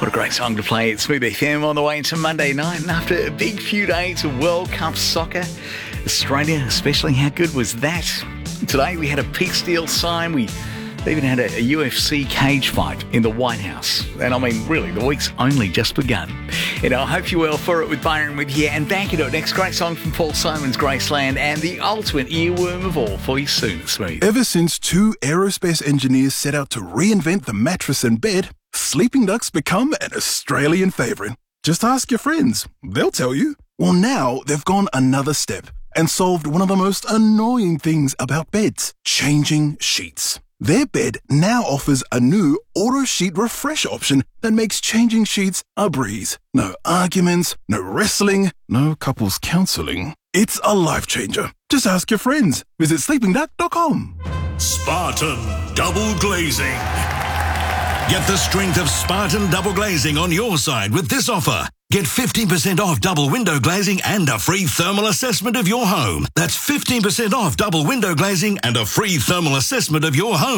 What a great song to play at Smooth FM on the way into Monday night. And after a big few days of World Cup soccer, Australia especially, how good was that? Today we had a peace deal signed. We even had a UFC cage fight in the White House. And I mean, really, the week's only just begun. And I hope you're well for it with Byron with you. And back into it next, great song from Paul Simon's Graceland and the ultimate earworm of all for you soon at Smooth. Ever since two aerospace engineers set out to reinvent the mattress and bed, sleeping ducks become an Australian favourite. Just ask your friends. They'll tell you. Well, now they've gone another step and solved one of the most annoying things about beds, changing sheets. Their bed now offers a new auto sheet refresh option that makes changing sheets a breeze. No arguments, no wrestling, no couples counselling. It's a life changer. Just ask your friends. Visit sleepingduck.com. Spartan Double Glazing. Get the strength of Spartan Double Glazing on your side with this offer. Get 15% off double window glazing and a free thermal assessment of your home. That's 15% off double window glazing and a free thermal assessment of your home.